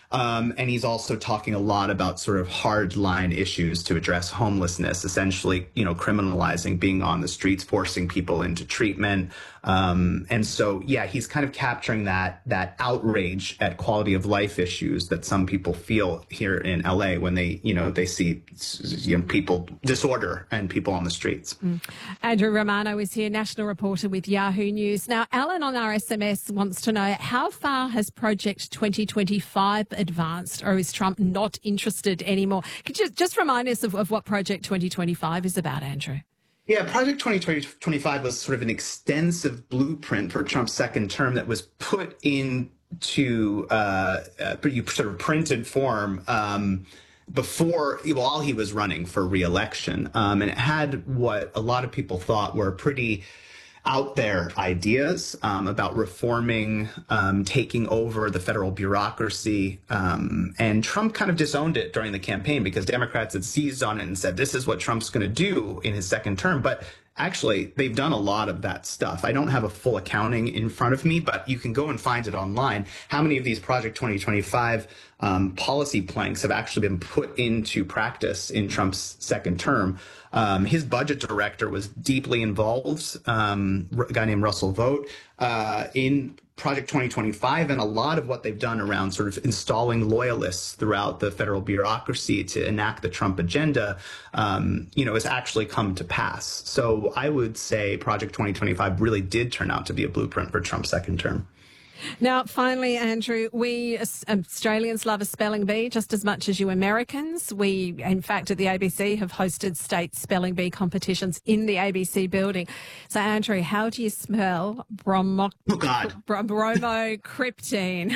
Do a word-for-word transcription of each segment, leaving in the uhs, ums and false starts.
Um, and he's also talking a lot about sort of hard line issues to address homelessness, essentially, you know, criminalizing being on the streets, forcing people into treatment. Um, and so, yeah, he's kind of capturing that that outrage at quality of life issues that some people feel here in L A when they, you know, they see, you know, people disorder and people on the streets. Mm. Andrew Romano is here, national reporter with Yahoo News. Now, Alan on our S M S wants to know, how far has Project twenty twenty-five advanced, or is Trump not interested anymore? Could you just remind us of, of what Project twenty twenty-five is about, Andrew? Yeah, Project twenty twenty-five was sort of an extensive blueprint for Trump's second term that was put into uh, uh, pretty sort of printed form um, before, while he was running for re-election. Um, and it had what a lot of people thought were pretty out there ideas um, about reforming, um, taking over the federal bureaucracy. Um, and Trump kind of disowned it during the campaign because Democrats had seized on it and said, this is what Trump's going to do in his second term. But actually, they've done a lot of that stuff. I don't have a full accounting in front of me, but you can go and find it online. How many of these Project twenty twenty-five um, policy planks have actually been put into practice in Trump's second term? Um, his budget director was deeply involved, um, a guy named Russell Vogt, uh, in Project twenty twenty-five, and a lot of what they've done around sort of installing loyalists throughout the federal bureaucracy to enact the Trump agenda, um, you know, has actually come to pass. So I would say Project twenty twenty-five really did turn out to be a blueprint for Trump's second term. Now, finally, Andrew, we Australians love a spelling bee just as much as you Americans. We, in fact, at the A B C have hosted state spelling bee competitions in the A B C building. So, Andrew, how do you spell bromo- oh, God. bromocryptine?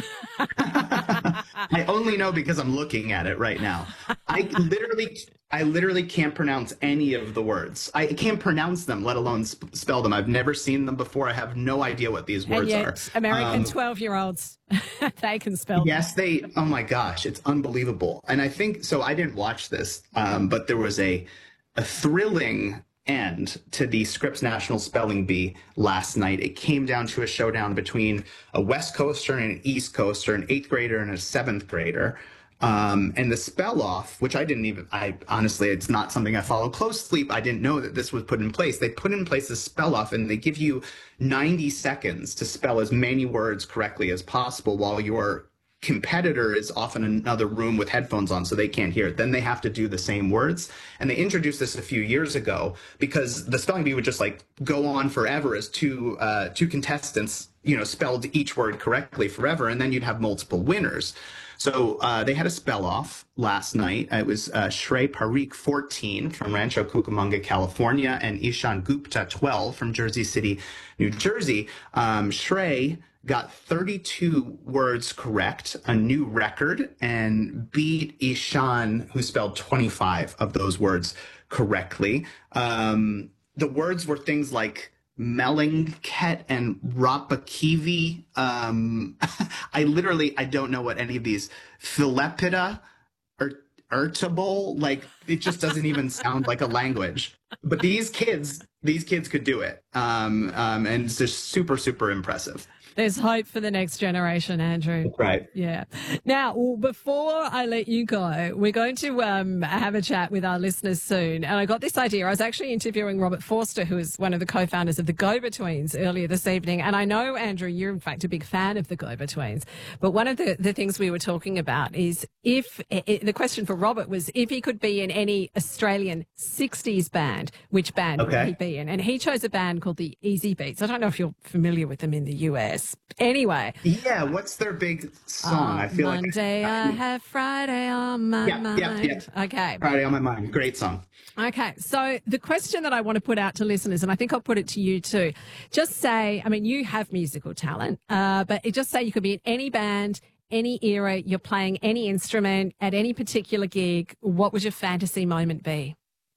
I only know because I'm looking at it right now. I literally... I literally can't pronounce any of the words. I can't pronounce them, let alone sp- spell them. I've never seen them before. I have no idea what these words and yet, are. American twelve-year-olds, um, they can spell Yes, them. they, oh my gosh, it's unbelievable. And I think, so I didn't watch this, um, but there was a, a thrilling end to the Scripps National Spelling Bee last night. It came down to a showdown between a West Coaster and an East Coaster, an eighth grader and a seventh grader. Um, and the spell off, which I didn't even, I honestly, it's not something I follow closely. I didn't know that this was put in place. They put in place a spell off and they give you ninety seconds to spell as many words correctly as possible while your competitor is off in another room with headphones on so they can't hear it. Then they have to do the same words. And they introduced this a few years ago because the spelling bee would just like go on forever as two, uh, two contestants, you know, spelled each word correctly forever. And then you'd have multiple winners. So uh, they had a spell off last night. It was uh, Shrey Parikh, fourteen, from Rancho Cucamonga, California, and Ishan Gupta, twelve, from Jersey City, New Jersey. Um, Shrey got thirty-two words correct, a new record, and beat Ishan, who spelled twenty-five of those words correctly. Um, the words were things like Melingket and Rapakivi. Um, I literally, I don't know what any of these, Philepida, or Irritable, like it just doesn't even sound like a language. But these kids, these kids could do it. Um, um, and it's just super, super impressive. There's hope for the next generation, Andrew. Right. Yeah. Now, well, before I let you go, we're going to um, have a chat with our listeners soon. And I got this idea. I was actually interviewing Robert Forster, who is one of the co-founders of the Go-Betweens, earlier this evening. And I know, Andrew, you're in fact a big fan of the Go-Betweens. But one of the, the things we were talking about is if it, the question for Robert was if he could be in any Australian sixties band, which band okay. would he be in? And he chose a band called the Easy Beats. I don't know if you're familiar with them in the U S. Anyway. Yeah, what's their big song? Uh, I feel Monday, like I have Friday on my yeah, mind. Yeah, yeah. Okay. Friday on my mind. Great song. Okay. So the question that I want to put out to listeners, and I think I'll put it to you too, just say, I mean, you have musical talent, uh, but it just say you could be in any band, any era, you're playing any instrument at any particular gig. What would your fantasy moment be?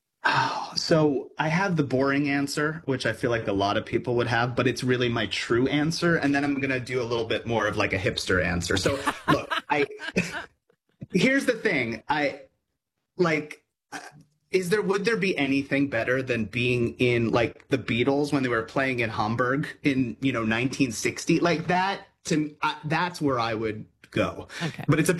Oh, so I have the boring answer, which I feel like a lot of people would have, but it's really my true answer. And then I'm going to do a little bit more of like a hipster answer. So look, I, here's the thing. I like, is there, would there be anything better than being in like the Beatles when they were playing in Hamburg in, you know, nineteen sixty like that? To uh, that's where I would go. Okay. But it's a